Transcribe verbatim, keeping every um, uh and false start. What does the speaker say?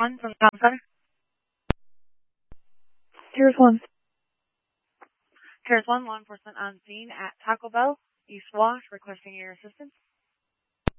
One from Tom Center. Here's one. Here's one law enforcement on scene at Taco Bell, East Wash, requesting your assistance.